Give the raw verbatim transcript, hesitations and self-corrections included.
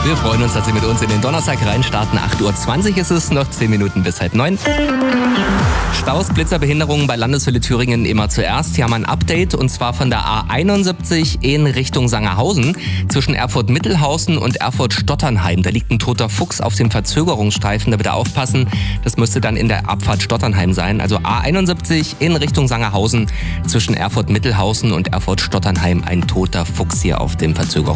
Wir freuen uns, dass Sie mit uns in den Donnerstag reinstarten. acht Uhr zwanzig ist es, noch zehn Minuten bis halb neun. Staus, Blitzerbehinderungen bei Landeshülle Thüringen immer zuerst. Hier haben wir ein Update und zwar von der A einundsiebzig in Richtung Sangerhausen zwischen Erfurt-Mittelhausen und Erfurt-Stotternheim. Da liegt ein toter Fuchs auf dem Verzögerungsstreifen, da bitte aufpassen. Das müsste dann in der Abfahrt Stotternheim sein. Also A einundsiebzig in Richtung Sangerhausen zwischen Erfurt-Mittelhausen und Erfurt-Stotternheim ein toter Fuchs hier auf dem Verzögerungsstreifen.